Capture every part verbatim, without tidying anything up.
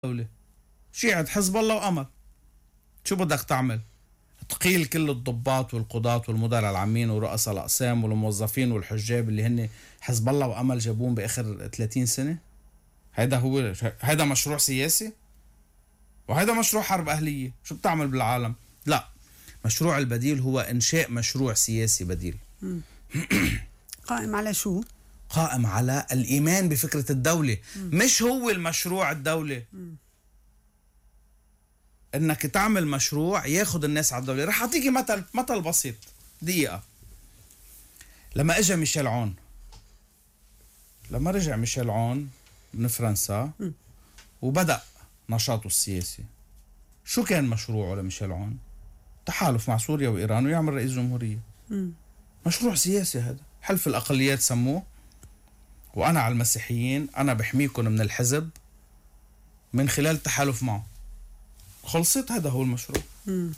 الدولة شيعة حزب الله وأمل. شو بدك تعمل؟ تقيل كل الضباط والقضاة والمدراء العامين ورؤساء الأقسام والموظفين والحجاب اللي هن حزب الله وأمل جابون بآخر ثلاثين سنة؟ هيدا هو هيدا مشروع سياسي؟ وهيدا مشروع حرب أهلية. شو بتعمل بالعالم؟ لا، مشروع البديل هو إنشاء مشروع سياسي بديل. قائم على شو؟ قائم على الإيمان بفكرة الدولة. مم. مش هو المشروع الدولة. مم. إنك تعمل مشروع ياخد الناس على الدولة. رح أعطيكي مثل مثل بسيط دقيقة. لما إجا ميشيل عون، لما رجع ميشيل عون من فرنسا م. وبدأ نشاطه السياسي، شو كان مشروعه لميشيل عون؟ تحالف مع سوريا وإيران ويعمل رئيس جمهورية. م. مشروع سياسي هذا. حلف الأقليات سموه، وأنا على المسيحيين أنا بحميكم من الحزب من خلال التحالف معه. خلصت، هذا هو المشروع. م.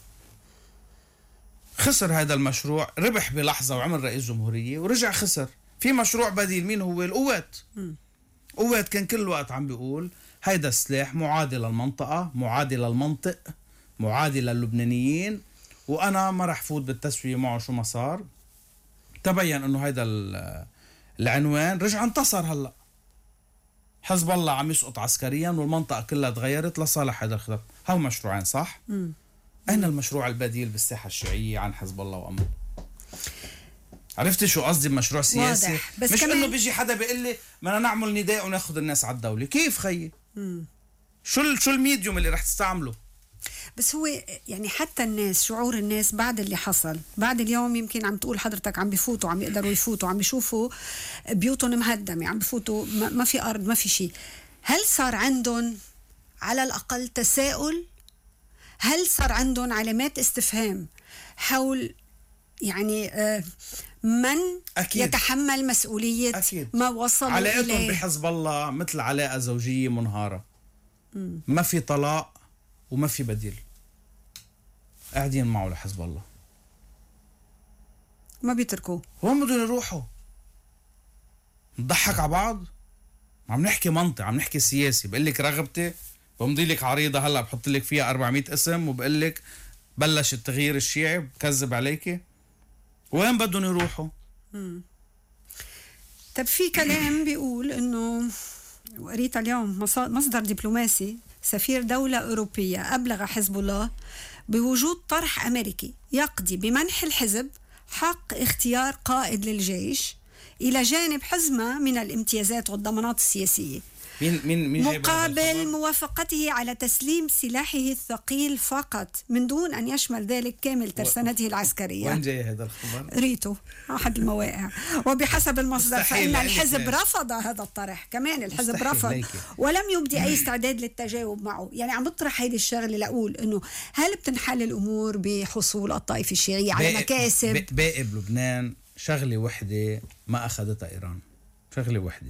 خسر هذا المشروع، ربح بلحظة وعمل رئيس جمهورية ورجع خسر. في مشروع بديل، مين هو؟ القوات. م. قوات كان كل وقت عم بيقول هيدا السلاح معادي للمنطقة، معادي للمنطق، معادي للبنانيين، وأنا ما رح فوت بالتسوية معه شو ما صار. تبين أنه هيدا العنوان رجع انتصر. هلأ حزب الله عم يسقط عسكريا والمنطقة كلها تغيرت لصالح هذا الخطاب. هاو مشروعين صح؟ م. أين المشروع البديل بالساحة الشيعية عن حزب الله وأمل؟ عرفتي شو قصدي بمشروع سياسي؟ بس مش انه بيجي حدا بيقول لي بدنا نعمل نداء وناخذ الناس على الدولة. كيف خيي؟ مم. شو شو الميديوم اللي رح تستعمله؟ بس هو يعني حتى الناس، شعور الناس بعد اللي حصل، بعد اليوم يمكن عم تقول حضرتك عم بيفوتوا، عم يقدروا يفوتوا، عم بيشوفوا بيوتهم مهدمة، عم بيفوتوا ما في أرض، ما في شيء. هل صار عندهم على الأقل تساؤل؟ هل صار عندهم علامات استفهام حول يعني آه من أكيد يتحمل مسؤولية أكيد ما وصلوا إليه؟ علاقتهم بحزب الله مثل علاقة زوجية منهارة. م. ما في طلاق وما في بديل. قاعدين معه لحزب الله، ما بيتركوه. وين بدهم يروحوا؟ نضحك على بعض؟ عم نحكي منطق، عم نحكي سياسي. بقول لك رغبتي، بمضي لك عريضة هلا بحط لك فيها أربعمية اسم وبقول لك بلش التغيير الشيعي، بكذب عليكي. وين بدهم يروحوا؟ مم. طب في كلام بيقول انه، وقريت اليوم مصدر دبلوماسي، سفير دولة أوروبية أبلغ حزب الله بوجود طرح أمريكي يقضي بمنح الحزب حق اختيار قائد للجيش إلى جانب حزمة من الامتيازات والضمانات السياسية، مين مين مين مقابل موافقته على تسليم سلاحه الثقيل فقط من دون أن يشمل ذلك كامل ترسانته العسكرية. وين جاي هذا الخبر؟ ريته أحد المواقع. وبحسب المصدر فإن الحزب رفض هذا الطرح، كمان الحزب رفض ليكي. ولم يبدي أي استعداد للتجاوب معه. يعني عم بطرح هيدي الشغلة لأقول إنه هل بتنحل الأمور بشحول الطائفة الشيعية على مكاسب؟ باقي بلبنان شغلة وحدة ما أخذتها إيران، شغلة وحدة.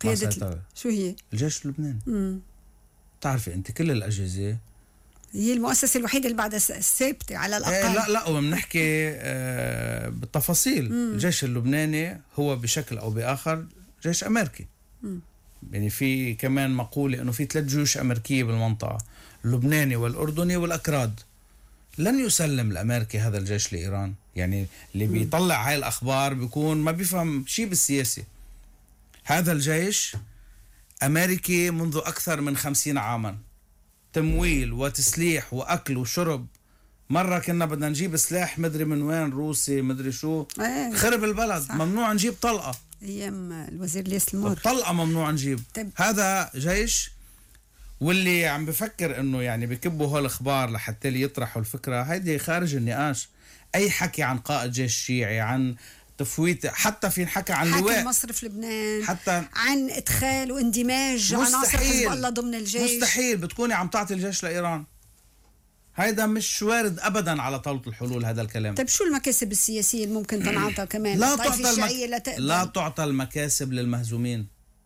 شو هي؟ الجيش اللبناني. امم بتعرفي انت كل الاجهزه هي المؤسسه الوحيده اللي بعدها ثابته على الاقل. ايه لا لا وبنحكي آه بالتفاصيل. مم. الجيش اللبناني هو بشكل او باخر جيش امريكي. مم. يعني في كمان مقوله انه في ثلاث جيوش امريكيه بالمنطقه، اللبناني والاردني والاكراد. لن يسلم الامريكي هذا الجيش لايران. يعني اللي مم. بيطلع هاي الاخبار بيكون ما بيفهم شيء بالسياسه. هذا الجيش أمريكي منذ أكثر من خمسين عاما، تمويل وتسليح وأكل وشرب. مرة كنا بدنا نجيب سلاح مدري من وين، روسي مدري شو، ايه خرب البلد. صح. ممنوع نجيب طلقة أيام الوزير ليس المر، الطلقة ممنوع نجيب. طيب. هذا جيش. واللي عم بفكر إنه يعني بكبوا هالأخبار لحتى لي يطرحوا الفكرة، هيدي خارج النقاش. أي حكي عن قائد جيش شيعي، عن تفويت، حتى في حكى عن لواء مصرف لبنان، حتى عن ادخال واندماج عناصر حزب الله ضمن الجيش. مستحيل بتكوني عم تعطي الجيش لايران. هيدا مش وارد ابدا على طاوله الحلول هذا الكلام. طيب شو المكاسب السياسيه اللي ممكن تنعطى كمان؟ لا تعطى المك... لا, لا تعطى المكاسب للمهزومين.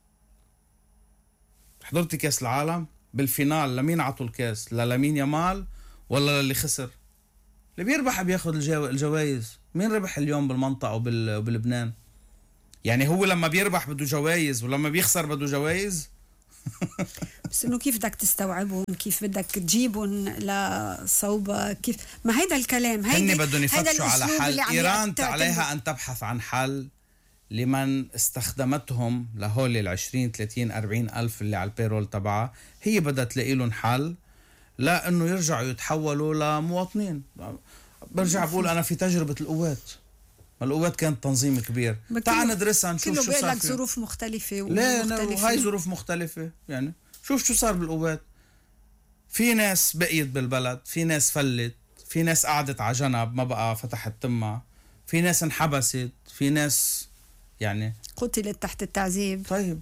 حضرتي كاس العالم بالفينال، لمين عطوا الكاس؟ للامين يامال ولا للي خسر؟ اللي بيربح بياخذ الجو... الجوائز. مين ربح اليوم بالمنطقة وبلبنان؟ يعني هو لما بيربح بده جوائز ولما بيخسر بده جوائز؟ بس انه كيف بدك تستوعبهم، كيف بدك تجيبهم لصوبة، كيف ما هيدا الكلام، هن هيدا بدهم هيدا يفتشوا على الأسلوب حل. اللي عم إيران تعتمد. عليها أن تبحث عن حل لمن استخدمتهم لهول العشرين ثلاثين أربعين ألف اللي على البيرول تبعها. هي بدها تلاقي لهم حل لا أنه يرجعوا يتحولوا لمواطنين. برجع بقول أنا في تجربة القوات، ما القوات كانت تنظيم كبير، تعال ندرسها نشوف شو كله صار لك فيه. ظروف مختلفة لا ومختلفة. هاي ظروف مختلفة يعني. شوف شو صار بالقوات، في ناس بقيت بالبلد، في ناس فلت، في ناس قعدت على جنب ما بقى فتحت تمها، في ناس انحبست، في ناس يعني قتلت تحت التعذيب. طيب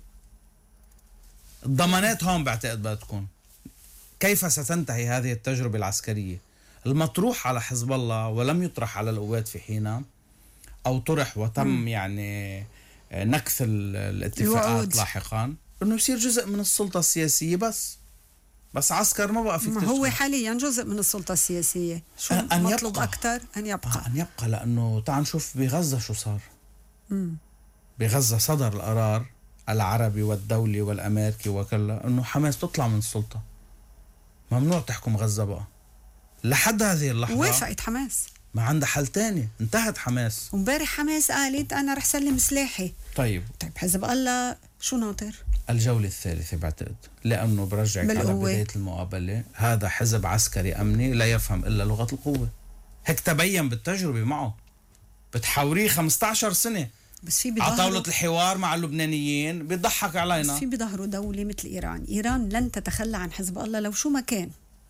الضمانات هون بعتقد بدها تكون كيف ستنتهي هذه التجربة العسكرية المطروح على حزب الله ولم يطرح على القوات في حينها، أو طرح وتم م. يعني نكث الاتفاقات الوعود. لاحقا، أنه يصير جزء من السلطة السياسية. بس بس عسكر ما بقى في ما هو حاليا جزء من السلطة السياسية. شو أن مطلوب يبقى. أكتر؟ أن يبقى. آه أن يبقى، لأنه تعال نشوف بغزة شو صار. مم. بغزة صدر القرار العربي والدولي والأمريكي وكلا أنه حماس تطلع من السلطة، ممنوع تحكم غزة بقى لحد هذه اللحظة. وافقت حماس، ما عندها حل تاني، انتهت حماس. ومبارح حماس قالت أنا رح سلم سلاحي. طيب طيب حزب الله شو ناطر؟ الجولة الثالثة بعتقد، لأنه برجعك على بالقوة. بداية المقابلة، هذا حزب عسكري أمني لا يفهم إلا لغة القوة. هيك تبين بالتجربة معه، بتحاوريه خمسة عشر سنة بس في على طاولة بظهره الحوار مع اللبنانيين بيضحك بس علينا. في بظهره دولة مثل إيران. إيران لن تتخلى عن حزب الله لو شو ما كان.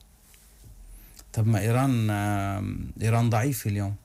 طب ما إيران آه، إيران ضعيفة اليوم.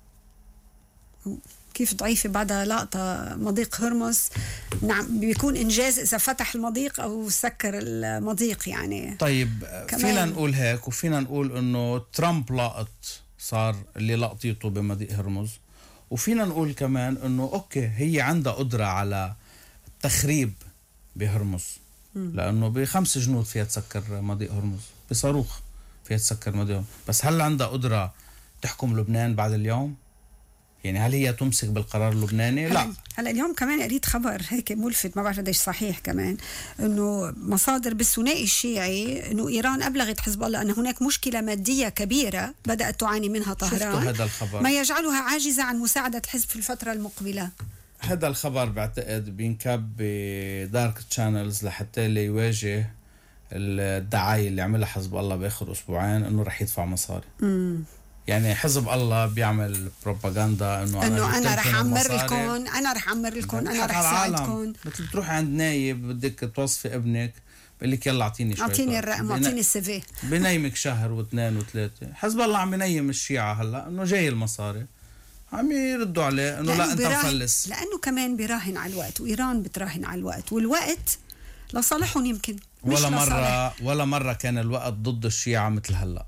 كيف ضعيفة بعدها لقطة مضيق هرمز؟ نعم بيكون إنجاز إذا فتح المضيق أو سكر المضيق يعني. طيب كمان. فينا نقول هيك، وفينا نقول إنه ترامب لاقط صار اللي لقطيته بمضيق هرمز، وفينا نقول كمان إنه أوكي هي عندها قدرة على التخريب بهرمز، لأنه بخمس جنود فيها تسكر مضيق هرمز، بصاروخ فيها تسكر مضيق هرمز. بس هل عندها قدرة تحكم لبنان بعد اليوم؟ يعني هل هي تمسك بالقرار اللبناني؟ لا. هلا اليوم كمان قريت خبر هيك ملفت، ما بعرف قديش صحيح كمان، انه مصادر بالثنائي الشيعي انه ايران ابلغت حزب الله ان هناك مشكله ماديه كبيره بدات تعاني منها طهران، هذا الخبر ما يجعلها عاجزه عن مساعده الحزب في الفتره المقبله. هذا الخبر بعتقد بينكب بدارك تشانلز لحتى ليواجه الدعاية اللي عملها حزب الله باخر اسبوعين انه رح يدفع مصاري. امم يعني حزب الله بيعمل بروباغندا انه انه انا رح اعمر المصاري. لكم، انا رح اعمر لكم، انا بنضحك رح على العالم. ساعدكم. مثل بتروح عند نايب بدك توصفي ابنك بقول لك يلا اعطيني شوي، اعطيني الرقم، اعطيني السيفي. بنيمك شهر واثنين وثلاثه. حزب الله عم ينيم الشيعة هلا انه جاي المصاري، عم يردوا عليه انه لا انت مفلس، لانه كمان بيراهن على الوقت، وايران بتراهن على الوقت، والوقت لصالحهم يمكن مش ولا لصالح. مره ولا مره كان الوقت ضد الشيعة مثل هلا،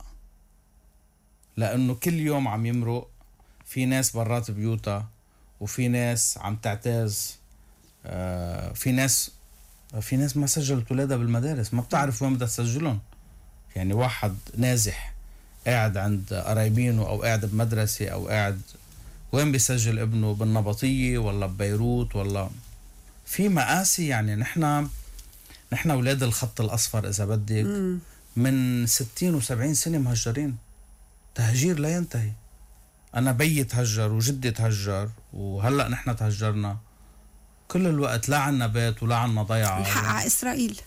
لانه كل يوم عم يمرق في ناس برات بيوتها، وفي ناس عم تعتاز، آه في ناس في ناس ما سجلت ولادها بالمدارس، ما بتعرف وين بدها تسجلهم. يعني واحد نازح قاعد عند قرايبينه او قاعد بمدرسة او قاعد وين بيسجل ابنه؟ بالنبطية ولا ببيروت ولا في مآسي. يعني نحن نحن اولاد الخط الاصفر اذا بدك مم. من ستين وسبعين سنة مهجرين، تهجير لا ينتهي. انا بيي تهجر وجدي تهجر وهلا نحن تهجرنا كل الوقت، لا عنا بيت ولا عنا ضيعة. الحق على اسرائيل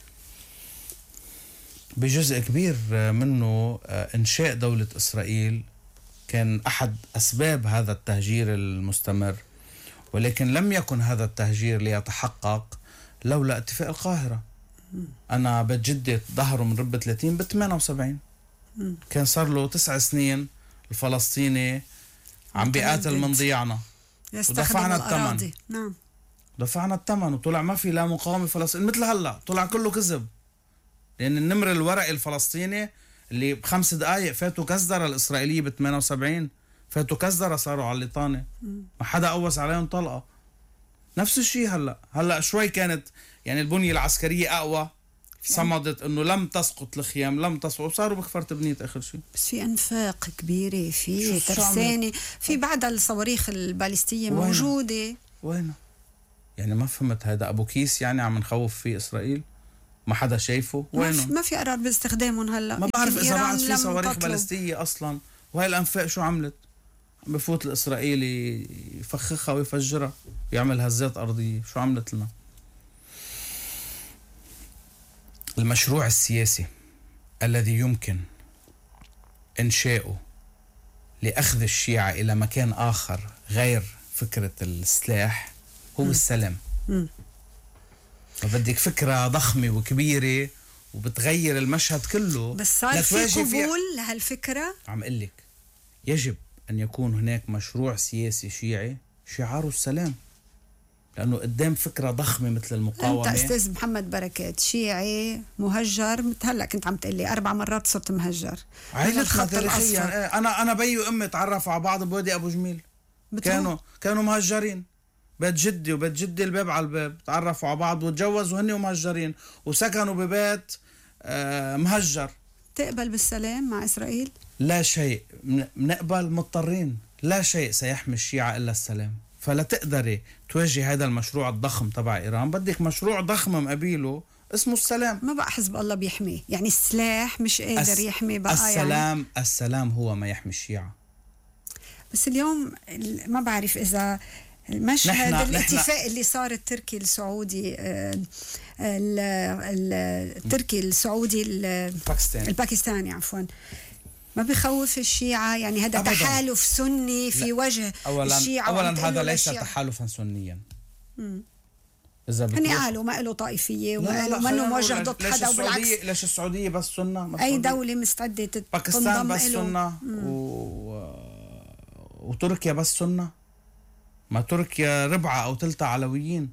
بجزء كبير منه انشاء دولة اسرائيل كان احد اسباب هذا التهجير المستمر، ولكن لم يكن هذا التهجير ليتحقق لولا اتفاق القاهرة. انا بيت جدي ظهروا من رب ثلاثين ب ثمانية وسبعين، كان صار له تسع سنين الفلسطيني عم بيقاتل من ضيعنا ودفعنا الثمن. نعم دفعنا الثمن وطلع ما في لا مقاومة فلسطيني مثل هلا، طلع كله كذب. لأن النمر الورقي الفلسطيني اللي بخمس دقايق فاتوا كزدرة الإسرائيلية ب ثمانية وسبعين، فاتوا كزدرة صاروا على الليطانة، ما حدا قوس عليهم طلقة. نفس الشيء هلا هلا شوي كانت يعني البنية العسكرية أقوى، صمدت انه لم تسقط الخيام، لم تسقط، وصاروا بكفرت بنيت اخر شيء. بس في انفاق كبيره، في ترسانه، في بعد الصواريخ الباليستيه موجوده. وين يعني ما فهمت، هذا ابو كيس يعني عم نخوف فيه اسرائيل؟ ما حدا شايفه ما في, وينهم؟ ما في قرار باستخدامهم هلا. ما بعرف إذا إيران بعد في لم صواريخ تطلب. باليستية أصلا. وهي الأنفاق شو عملت؟ عم بفوت الإسرائيلي يفخخها ويفجرها ويعمل هزات أرضية. شو عملت لنا؟ المشروع السياسي الذي يمكن إنشاؤه لأخذ الشيعة إلى مكان آخر غير فكرة السلاح هو م. السلام. م. فبدك فكرة ضخمة وكبيرة وبتغير المشهد كله. بس صار في قبول لهالفكرة. عم قلك يجب أن يكون هناك مشروع سياسي شيعي شعاره السلام، لأنه قدام فكرة ضخمة مثل المقاومة. أنت أستاذ محمد بركات شيعي مهجر، هلا كنت عم تقلي أربع مرات صرت مهجر. عائلتنا تاريخيا أنا أنا بيي وأمي تعرفوا على بعض بوادي أبو جميل. كانوا كانوا مهجرين. بيت جدي وبيت جدي الباب على الباب، تعرفوا على بعض وتجوزوا هني ومهجرين وسكنوا ببيت آه مهجر. تقبل بالسلام مع إسرائيل؟ لا شيء بنقبل، مضطرين. لا شيء سيحمي الشيعة إلا السلام. فلا تقدري تواجه هذا المشروع الضخم تبع إيران، بدك مشروع ضخم مقابله اسمه السلام. ما بقى حزب الله بيحميه، يعني السلاح مش قادر أس... يحمي بقى. السلام يعني السلام هو ما يحمي الشيعة. بس اليوم ما بعرف إذا المشهد نحن الاتفاق نحن اللي صار التركي السعودي التركي السعودي الباكستاني الباكستاني عفوا ما بيخوف الشيعة؟ يعني هذا أبداً. تحالف سني في لا. وجه أولاً الشيعة. أولا هذا ليس تحالفا سنيا. إذا هني قالوا ما له طائفية وما قالوا منه موجه ضد حدا، وبالعكس ليش السعودية بس سنة؟ أي دولة مستعدة تنضم باكستان بس سنة و... وتركيا بس سنة. ما تركيا ربعة أو ثلثة علويين.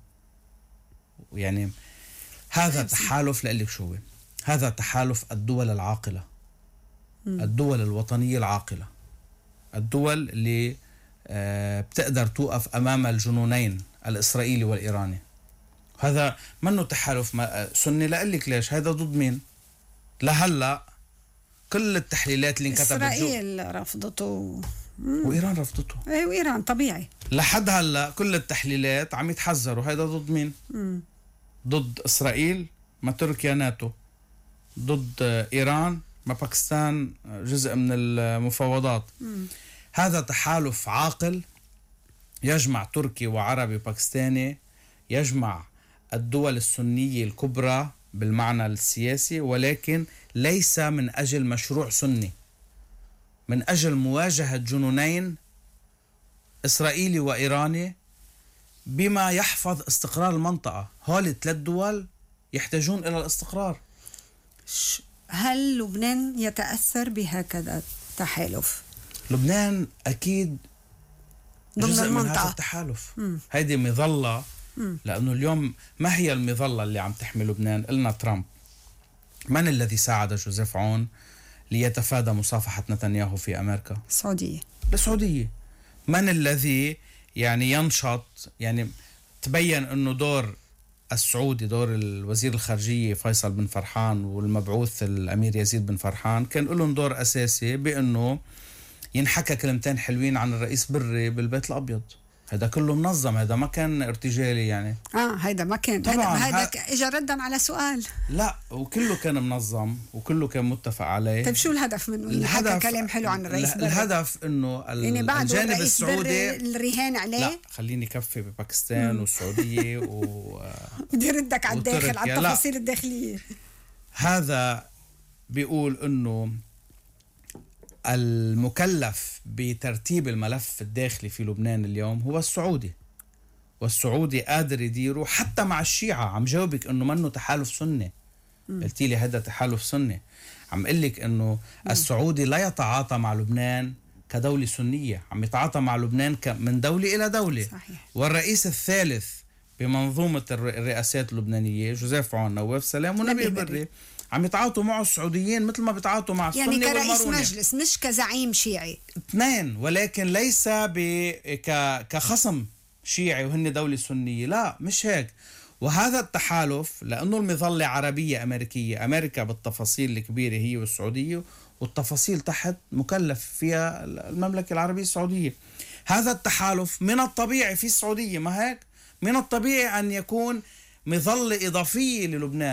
يعني هذا تحالف لقلك شو هو؟ هذا تحالف الدول العاقلة، الدول الوطنية العاقلة، الدول اللي بتقدر توقف أمام الجنونين الإسرائيلي والإيراني. هذا منه تحالف سني. لقلك ليش؟ هذا ضد مين؟ لهلأ كل التحليلات اللي انكتبت إسرائيل رفضته وإيران رفضته. ايه وإيران طبيعي. لحد هلا كل التحليلات عم يتحذروا. هيدا ضد مين؟ مم. ضد إسرائيل، ما تركيا ناتو. ضد إيران، ما باكستان جزء من المفاوضات. مم. هذا تحالف عاقل يجمع تركي وعربي وباكستاني، يجمع الدول السنية الكبرى بالمعنى السياسي، ولكن ليس من أجل مشروع سني، من أجل مواجهة جنونين إسرائيلي وإيراني بما يحفظ استقرار المنطقة. هول الثلاث دول يحتاجون إلى الاستقرار. هل لبنان يتأثر بهكذا تحالف؟ لبنان أكيد جزء من هذا التحالف. م. هيدي مظلة. م. لأنه اليوم ما هي المظلة اللي عم تحمي لبنان؟ إلنا ترامب. من الذي ساعد جوزيف عون ليتفادى مصافحة نتنياهو في أمريكا؟ السعودية. السعودية. من الذي يعني ينشط؟ يعني تبين أنه دور السعودي، دور الوزير الخارجية فيصل بن فرحان والمبعوث الأمير يزيد بن فرحان، كان لهم دور أساسي بأنه ينحكى كلمتين حلوين عن الرئيس بري بالبيت الأبيض. هذا كله منظم، هذا ما كان ارتجالي يعني. اه هذا ما كان طبعا. هذا ه... اجى ردا على سؤال. لا، وكله كان منظم وكله كان متفق عليه. طيب شو الهدف منه؟ الهدف كلام حلو عن الرئيس بري. الهدف انه يعني الجانب السعودي الرهان عليه. لا خليني كفي بباكستان والسعودية و بدي ردك على الداخل، على التفاصيل الداخلية. هذا بيقول انه المكلف بترتيب الملف الداخلي في لبنان اليوم هو السعودي، والسعودي قادر يديره حتى مع الشيعة. عم جاوبك انه منه تحالف سني. قلتي لي هذا تحالف سني. عم قلك انه م. السعودي لا يتعاطى مع لبنان كدولة سنية، عم يتعاطى مع لبنان من دولة إلى دولة. صحيح. والرئيس الثالث بمنظومة الرئاسات اللبنانية جوزيف عون، نواف سلام ونبيل بري، عم يتعاطوا معه السعوديين مثل ما بيتعاطوا مع السنة يعني والمارونة. يعني كرئيس مجلس مش كزعيم شيعي. اثنين، ولكن ليس ب... ك... كخصم شيعي وهن دولة سنية. لا مش هيك. وهذا التحالف لأنه المظلة عربية أمريكية، أمريكا بالتفاصيل الكبيرة هي والسعودية، والتفاصيل تحت مكلف فيها المملكة العربية السعودية. هذا التحالف من الطبيعي في السعودية، ما هيك؟ من الطبيعي أن يكون مظلة إضافية للبنان.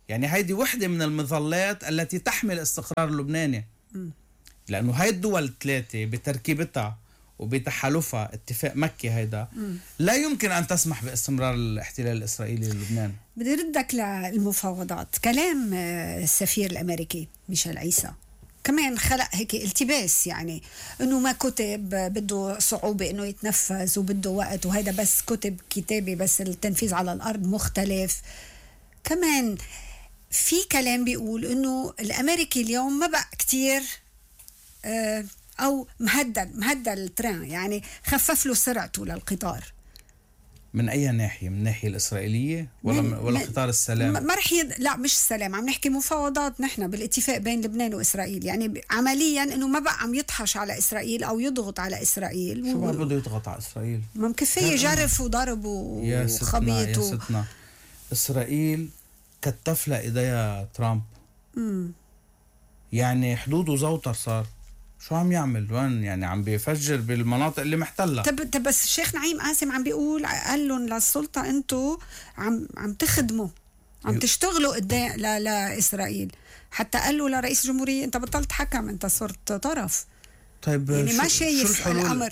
يعني هيدي وحدة من المظلات التي تحمي الاستقرار اللبناني. م. لأنه هاي الدول الثلاثة بتركيبتها وبتحالفها اتفاق مكي هيدا م. لا يمكن أن تسمح باستمرار الاحتلال الإسرائيلي للبنان. بدي ردك للمفاوضات. كلام السفير الأمريكي ميشيل عيسى كمان خلق هيك التباس، يعني انه ما كتب، بده صعوبة انه يتنفذ وبده وقت، وهيدا بس كتب كتابي بس التنفيذ على الارض مختلف. كمان في كلام بيقول انه الامريكي اليوم ما بقى كتير اه او مهدد مهدد التران، يعني خفف له سرعته للقطار. من أي ناحية؟ من الناحية الإسرائيلية ولا ولا قطار السلام؟ ما رح يد... لا مش السلام، عم نحكي مفاوضات نحن بالاتفاق بين لبنان وإسرائيل، يعني عمليا إنه ما بقى عم يطحش على إسرائيل أو يضغط على إسرائيل. شو و... بده يضغط على إسرائيل؟ ممكن فيه جرف وضرب وخبيط. يا ستنا, و... يا ستنا. إسرائيل كتف لها إيديها ترامب. مم. يعني حدوده زوتر صار. شو عم يعمل؟ وين يعني عم بيفجر بالمناطق اللي محتلة. طب طب بس الشيخ نعيم قاسم عم بيقول، قال لهم للسلطة انتو عم عم تخدموا، عم تشتغلوا قدام لا لإسرائيل. حتى قال له لرئيس الجمهورية انت بطلت حكم، انت صرت طرف. طيب يعني ما شايف الأمر.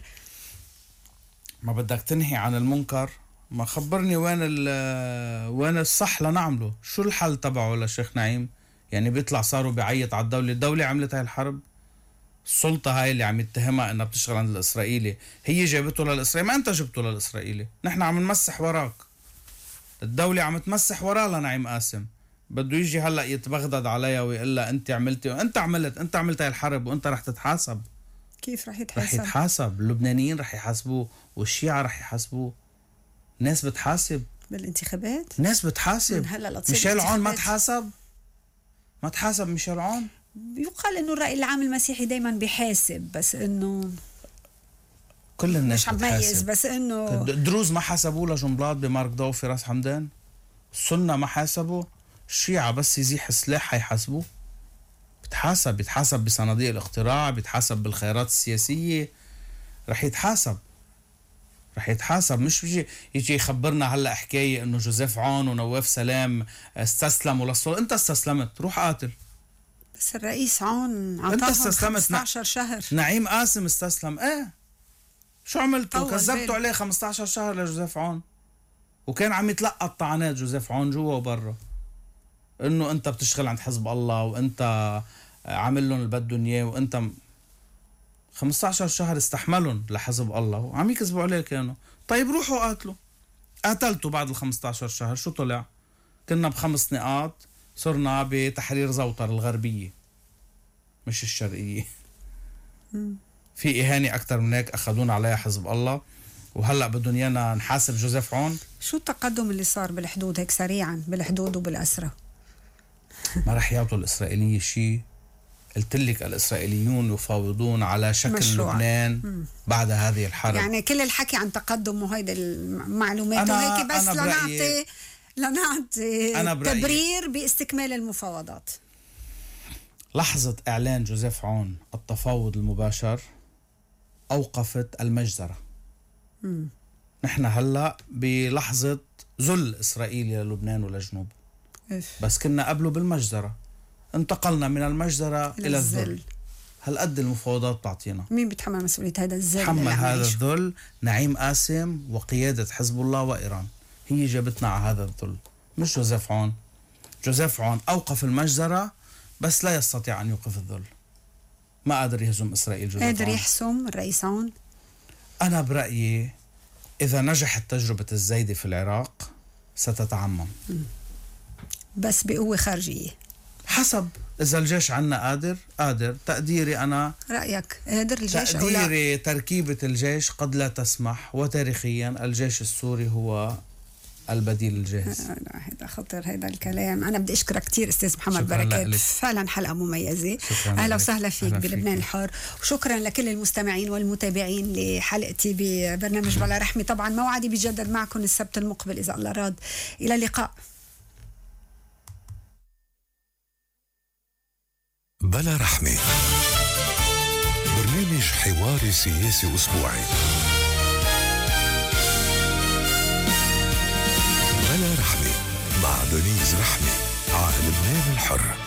ما بدك تنهي عن المنكر، ما خبرني وين وين الصح لنعمله. شو الحل تبعه للشيخ نعيم؟ يعني بيطلع صاروا بيعيط على الدولة. الدولة عملت هاي الحرب. السلطة هاي اللي عم يتهمها انها بتشتغل عند الإسرائيلي هي جابته للإسرائيلي، ما انت جبته للإسرائيلي. نحن عم نمسح وراك، الدولة عم تمسح وراه لنعيم قاسم. بده يجي هلا يتبغدد عليها ويقول لها انت عملتي وانت عملت انت عملت هاي الحرب وانت رح تتحاسب. كيف رح يتحاسب؟ رح يتحاسب. اللبنانيين رح يحاسبوه والشيعة رح يحاسبوه. ناس بتحاسب بالانتخابات، ناس بتحاسب. ميشيل عون ما تحاسب، ما تحاسب ميشيل عون. يقال انه الرأي العام المسيحي دايما بيحاسب، بس انه كل الناس مش عم ميز، بس انه الدروز ما حاسبوه لجنبلاط بمارك ضو في راس حمدان. السنة ما حاسبوا. الشيعة بس يزيح السلاح حيحاسبوه. بتحاسب بيتحاسب بصناديق الاقتراع، بيتحاسب بالخيارات السياسية. رح يتحاسب رح يتحاسب. مش بيجي يجي يخبرنا هلا حكاية انه جوزيف عون ونواف سلام استسلموا للسلطة. انت استسلمت، روح قاتل. بس الرئيس عون عطاهم خمسة عشر شهر. نعيم قاسم استسلم. ايه شو عملتوا؟ كذبتوا عليه خمسة عشر شهر لجوزيف عون، وكان عم يتلقى الطعنات جوزيف عون جوا وبرا، انه انت بتشتغل عند حزب الله وانت عامل لهم اللي بدهم اياه، وانت خمسة عشر شهر استحملهم لحزب الله وعم يكذبوا عليه كانوا. طيب روحوا قاتلوا. قاتلتوا بعد ال خمسة عشر شهر شو طلع؟ كنا بخمس نقاط، صرنا بتحرير زوطر الغربية مش الشرقية. م. في إهانة أكتر من هيك أخذونا عليها حزب الله، وهلأ بدهم يانا نحاسب جوزيف عون. شو التقدم اللي صار بالحدود هيك سريعا بالحدود وبالأسرة؟ ما رح يعطوا الإسرائيلية شيء. قلت لك الإسرائيليون يفاوضون على شكل مشروع. لبنان م. بعد هذه الحرب. يعني كل الحكي عن تقدم وهيدا المعلومات وهيك بس لنعطي لنعطي تبرير باستكمال المفاوضات. لحظة إعلان جوزيف عون التفاوض المباشر أوقفت المجزرة. م. نحن هلأ بلحظة ذل إسرائيلي للبنان ولجنوب. إف. بس كنا قبله بالمجزرة، انتقلنا من المجزرة إلى الذل. هالقد المفاوضات تعطينا. مين بيتحمل مسؤولية هذا الذل؟ تحمل هذا الذل نعيم قاسم وقيادة حزب الله وإيران. هي جابتنا على هذا الذل، مش جوزيف عون. جوزيف عون أوقف المجزرة بس لا يستطيع أن يوقف الذل. ما قادر يهزم إسرائيل جوزيف عون. قادر يحسم الرئيس عون؟ أنا برأيي إذا نجحت تجربة الزايدة في العراق ستتعمم، بس بقوة خارجية. حسب إذا الجيش عنا قادر قادر تقديري أنا. رأيك قادر الجيش تقديري أو لا؟ تركيبة الجيش قد لا تسمح، وتاريخيا الجيش السوري هو البديل الجاهز. لا هذا خطر هذا الكلام. أنا بدي أشكرك كتير أستاذ محمد بركات، فعلا حلقة مميزة. أهلا وسهلا فيك بلبنان الحار، وشكرا لكل المستمعين والمتابعين لحلقتي ببرنامج بلا رحمة. طبعا موعدي بيجدد معكم السبت المقبل إذا الله راد. إلى اللقاء. بلا رحمة، برنامج حواري سياسي أسبوعي. بلا رحمة مع دنيز رحمة على لبنان الحر.